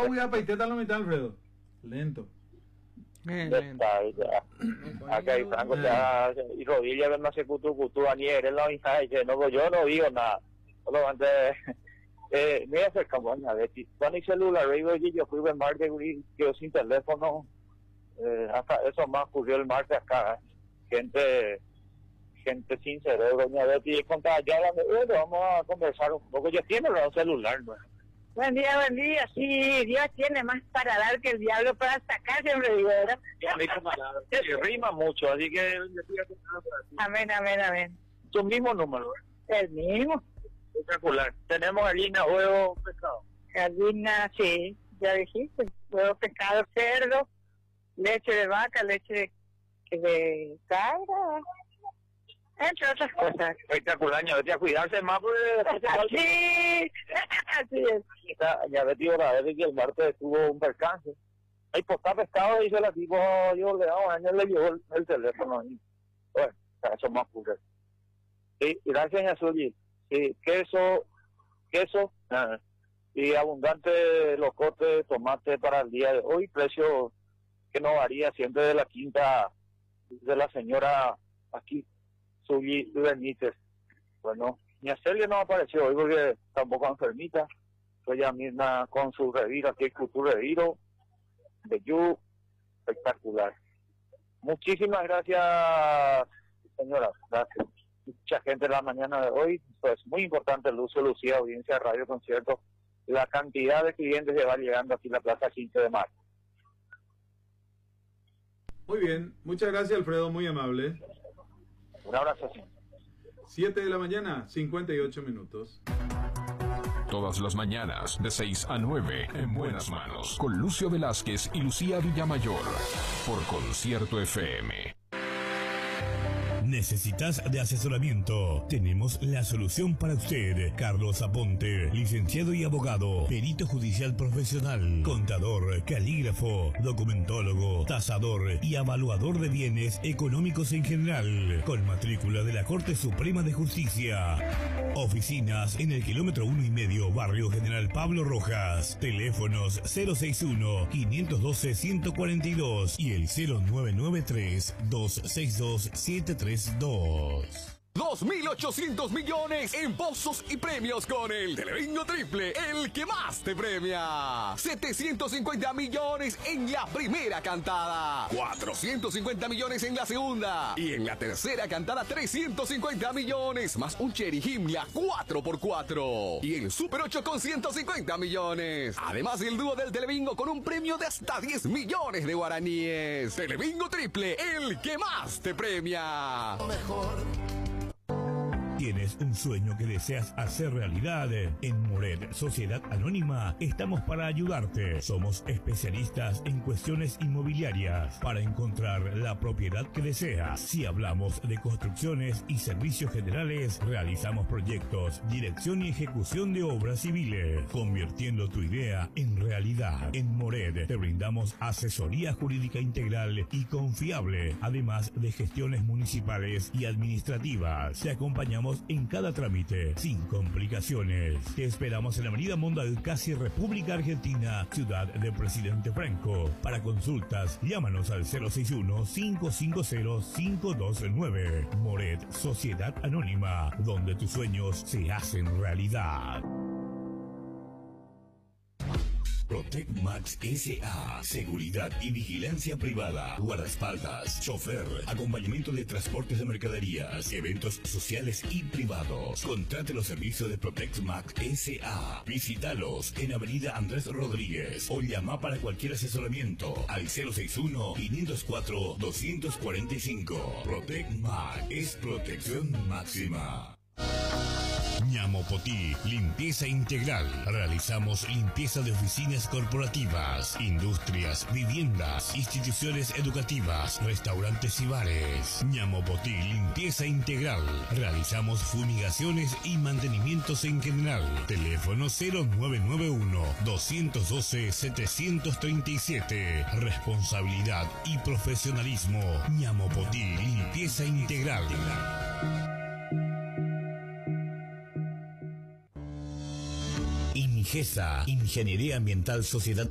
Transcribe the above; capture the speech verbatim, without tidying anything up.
no voy a paiteta la mitad, Alfredo. Lento. Ya está, ya. Acá hay Franco, ya, y rodilla, no sé, cutu, cutu, ayer, él no hija, dice, no, yo no digo nada. Solo antes, eh, me hace campaña, de ti. Cuando hay celular, digo, yo fui el martes, quedó sin teléfono, eh, hasta eso más ocurrió el martes acá, gente, gente sin cerebro, doña Betty, contaba, ya vamos a conversar un poco, yo tiene un celular, ¿no? Buen día, buen día. Sí, Dios tiene más para dar que el diablo para sacar, siempre digo, ¿verdad? Sí, rima mucho, así que... Amén, amén, amén. Tu mismo número, ¿eh? El mismo. Espectacular. Tenemos harina, huevo, pescado. Harina, sí, ya dijiste. Huevo, pescado, cerdo, leche de vaca, leche de, de cabra, entre otras cosas. Espectacular, ya Betty, a cuidarse más, pues... Sí, así es. Ya Betty, ahora Betty, que el martes tuvo un percance. Ahí postá pescado, dice la tipo, yo le daba años, le llevó el, el teléfono ahí. Bueno, eso más puro. Sí, gracias, Yasuji. Sí, queso, queso, ah, y abundante locote, tomate para el día de hoy, precio que no varía siempre de la quinta de la señora aquí. Suyi Benítez. Bueno, mi Celia no apareció hoy porque tampoco enfermita. Fue ella misma con su reviro, aquí es Cultura Reviro, de Yu, espectacular. Muchísimas gracias, señora. Gracias. Mucha gente en la mañana de hoy, pues muy importante el uso, Lucía, audiencia de Radio Concierto, la cantidad de clientes que va llegando aquí a la Plaza quince de marzo. Muy bien, muchas gracias, Alfredo, muy amable. Un abrazo. siete de la mañana, cincuenta y ocho minutos. Todas las mañanas, de seis a nueve, en Buenas Manos, con Lucio Velázquez y Lucía Villamayor, por Concierto F M. ¿Necesitas de asesoramiento? Tenemos la solución para usted. Carlos Aponte, licenciado y abogado, perito judicial profesional, contador, calígrafo, documentólogo, tasador y evaluador de bienes económicos en general, con matrícula de la Corte Suprema de Justicia. Oficinas en el kilómetro uno y medio, Barrio General Pablo Rojas. Teléfonos cero seis uno, cinco uno dos, uno cuatro dos y el cero nueve nueve tres, dos seis dos, siete tres dos. dos mil ochocientos millones en pozos y premios con el Telebingo Triple, el que más te premia. setecientos cincuenta millones en la primera cantada, cuatrocientos cincuenta millones en la segunda y en la tercera cantada trescientos cincuenta millones más un Cherry Himmler cuatro por cuatro y el Super ocho con ciento cincuenta millones. Además el dúo del Telebingo con un premio de hasta diez millones de guaraníes. Telebingo Triple, el que más te premia. Mejor. ¿Tienes un sueño que deseas hacer realidad? En Moret Sociedad Anónima estamos para ayudarte. Somos especialistas en cuestiones inmobiliarias para encontrar la propiedad que deseas. Si hablamos de construcciones y servicios generales, realizamos proyectos, dirección y ejecución de obras civiles, convirtiendo tu idea en realidad. En Moret te brindamos asesoría jurídica integral y confiable, además de gestiones municipales y administrativas. Te acompañamos en cada trámite, sin complicaciones. Te esperamos en la avenida Mondal, casi República Argentina, ciudad de Presidente Franco. Para consultas, llámanos al cero seis uno, cinco cinco cero, cinco dos nueve. Moret Sociedad Anónima, donde tus sueños se hacen realidad. Protec Max S A. Seguridad y vigilancia privada. Guardaespaldas, chofer, acompañamiento de transportes de mercaderías, eventos sociales y privados. Contrate los servicios de Protec Max S A. Visítalos en Avenida Andrés Rodríguez o llama para cualquier asesoramiento al cero seis uno, cinco cero cuatro, dos cuatro cinco. Protec Max es protección máxima. Ñamopotí, limpieza integral. Realizamos limpieza de oficinas corporativas, industrias, viviendas, instituciones educativas, restaurantes y bares. Ñamopotí, limpieza integral. Realizamos fumigaciones y mantenimientos en general. Teléfono cero nueve nueve uno, dos uno dos, siete tres siete. Responsabilidad y profesionalismo. Ñamopotí, limpieza integral. Ingesa, Ingeniería Ambiental Sociedad